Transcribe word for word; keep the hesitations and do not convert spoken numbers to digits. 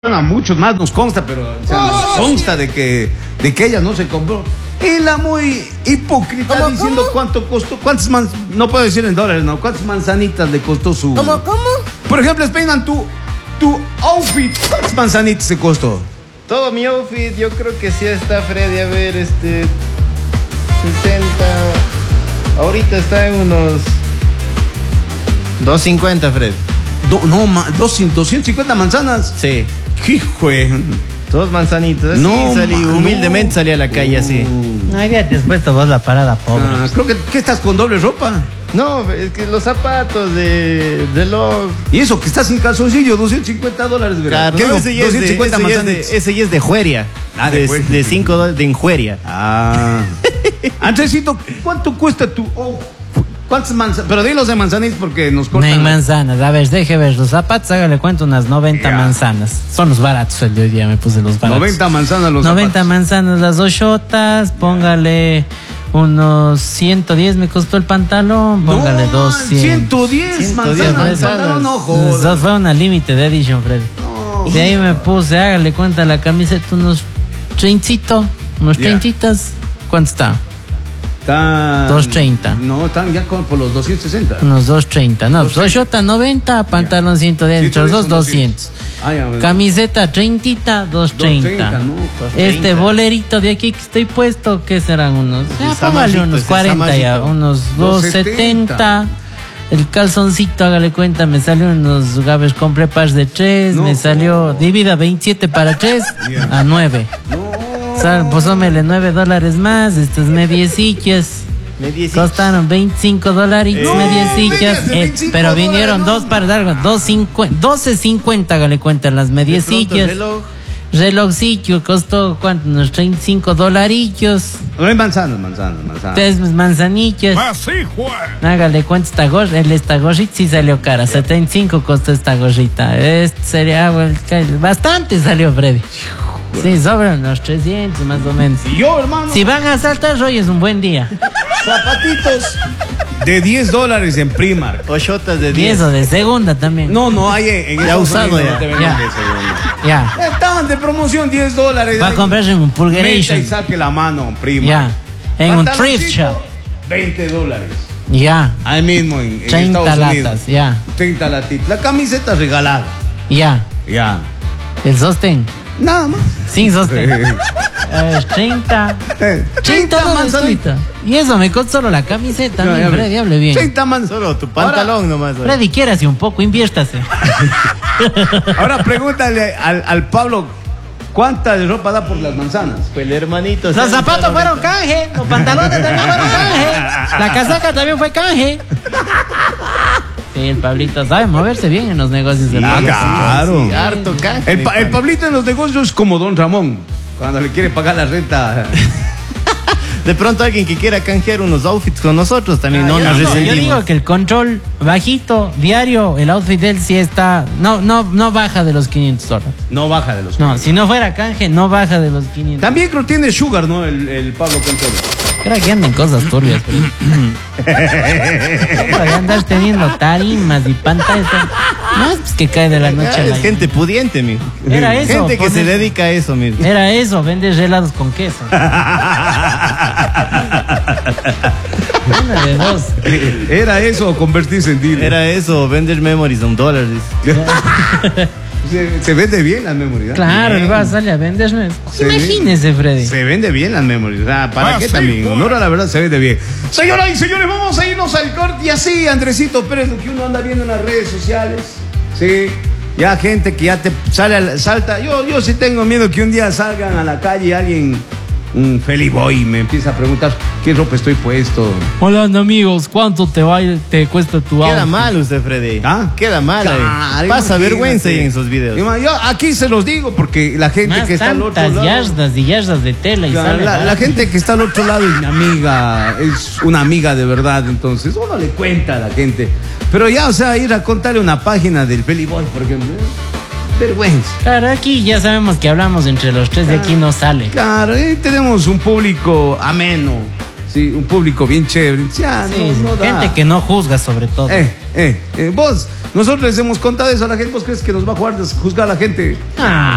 A muchos más nos consta, pero o sea, nos consta de que, de que ella no se compró. Y la muy hipócrita ¿Cómo, diciendo cómo? cuánto costó, cuántas man, no puedo decir en dólares, no, cuántas manzanitas le costó su. ¿Cómo, cómo? Por ejemplo, Speyman, tu, tu outfit, ¿cuántas manzanitas se costó? Todo mi outfit, yo creo que sí está, Freddy, a ver, este... sesenta... Ahorita está en unos... doscientos cincuenta, Fred. Do, no, ma, doscientos cincuenta manzanas. Sí. Hijo. Dos manzanitas. Así No, salí, ma, humildemente no. salí a la calle así. Uh. No había puesto vos la parada pobre. Ah, creo que, que estás con doble ropa. No, es que los zapatos de reloj... Y eso, que estás sin calzoncillo, doscientos cincuenta dólares, ¿verdad? Claro, ¿Qué no, digo? ese ya es de, doscientos cincuenta ese ya es manzanitas. de, ese ya es de jueria. Ah, de de, jueria. de cinco dólares de enjueria. Ah. Andresito, ¿cuánto cuesta tu oh, ¿cuántas manzanas? Pero dilos de manzanitas porque nos No cortan. hay manzanas. A ver, deje ver los zapatos, hágale cuenta unas noventa Ya. manzanas. Son los baratos el de hoy día, me puse los baratos. noventa manzanas los noventa zapatos. manzanas las ochotas, póngale unos ciento diez me costó el pantalón, póngale No, doscientos. ciento diez ciento diez manzanas. manzanas. Pantalón, no Eso jodas. fue una limited edition, Freddy. No. De ahí me puse, hágale cuenta la camiseta, unos treintito, unos Ya. treintitas. ¿Cuánto está? Están- dos treinta. No, están ya con, por los doscientos sesenta. Unos doscientos treinta. No, pues oshota noventa, pantalón ciento diez, entre los dos ciento diez son doscientos. Ah, ya, bueno. Camiseta treintita, doscientos treinta. doscientos treinta, no, Este treinta. bolerito de aquí que estoy puesto, ¿qué serán unos? Ya, Ese póngale samajito, unos ese cuarenta ya, samajito. unos doscientos setenta. El calzoncito, hágale cuenta, me salió unos gabes, compré par de tres, No, me salió, divida veintisiete para tres, Ya. a nueve. No. Sal, pues pómele nueve dólares más, estas mediecillas. Mediecillas. Costaron veinticinco dólares, No, mediecillas, medias de eh, veinticinco pero dólares, vinieron no. dos para dar, dos cincuenta, doce cincuenta, hágale cuenta las De pronto el mediecillas. reloj. Relojcillo costó, ¿cuánto? Unos treinta y cinco dolarillos, No hay manzanas, manzanas, manzanas. tres manzanillas. Hágale cuenta esta gorra, el, esta gorrita sí salió cara, setenta y cinco costó esta gorrita. Este sería, bueno, bastante salió, Freddy. Sí, sobran unos trescientos más o menos. Y yo, hermano, Si van a saltar, hoy es un buen día. zapatitos de diez dólares en Primark. Ochotas de Y diez. eso de segunda también. No, no hay en Ya Estados usado, Unidos, ya. no te venden Ya. de segunda. Ya. Estaban de promoción diez dólares. Va a comprarse un Meta Pulgaration. y saque la mano, prima. Ya. En un Pantaloncito, thrift shop. veinte dólares. Ya. Ahí mismo en, en treinta Estados Unidos. latas, ya. treinta latitas. La camiseta regalada. Ya. Ya. El sostén. Nada más. Sin sostén. Eh, treinta. Eh, treinta dólares manzanitas. ahorita. Y eso me costó solo la camiseta. No, mi ya ves. Freddy, hable bien. treinta manzanas. Solo tu pantalón nomás. oye. Freddy, quiérase un poco, inviértase. Ahora pregúntale al, al Pablo cuánta de ropa da por las manzanas. Pues el hermanito. Los zapatos fueron canje, los pantalones también fueron canje, la casaca también fue canje. Sí, el Pablito sabe moverse bien en los negocios del Ah, Pablo. claro. Sí, harto canje. El, pa- el Pablito en los negocios es como Don Ramón. Cuando le quiere pagar la renta. De pronto alguien que quiera canjear unos outfits con nosotros también Ah, no ya nos no, Yo resentimos. digo que el control bajito, diario, el outfit de él sí está, no, no, no baja de los quinientos dólares. No baja de los. No, si no fuera canje, no baja de los quinientos. También creo que tiene Sugar, ¿no? El, el Pablo Control. Creo que andan cosas turbias. Pero andar teniendo tarimas y pantallas. No, es pues que cae de la noche a Ah, la es mañana. gente pudiente, mijo. Era eso, Gente que poner- se dedica a eso, mijo. Era eso, vender helados con queso. Una de dos. Era eso o convertirse en dealer. Era eso, vender memories a un dólar. dice. Se, se vende bien las memorias. Claro, Bien. él va a salir a vender. Se Imagínese, Freddy. Se vende bien las memorias. O sea, ¿para qué también? Honor a la verdad, se vende bien. Señoras y señores, vamos a irnos al corte. Y así, Andresito Pérez, lo que uno anda viendo en las redes sociales. Sí. Ya gente que ya te sale, al- salta. Yo, yo sí tengo miedo que un día salgan a la calle y alguien, un Feliboy, me empieza a preguntar qué ropa estoy puesto. Hola, amigos, ¿cuánto te va te cuesta tu Queda outfit? mal usted, Freddy. ¿Ah? Queda mal. ahí. Claro, Pasa imagínate. vergüenza ahí en esos videos. Y, ma, Yo aquí se los digo porque la gente Más que está al otro tantas lado. yardas y yardas de tela y La, sale. la- la gente que está al otro lado es mi amiga, es una amiga de verdad, entonces uno le cuenta a la gente. Pero ya, o sea, ir a contarle una página del Peliboy, por ejemplo, ¿eh? vergüenza. Claro, aquí ya sabemos que hablamos entre los tres, de aquí no sale. Claro, eh, tenemos un público ameno, sí, un público bien chévere. Ya, Sí, no, no da. gente que no juzga sobre todo. Eh, eh, eh, vos, nosotros les hemos contado eso a la gente, ¿vos crees que nos va a jugar, juzgar a la gente? Ah.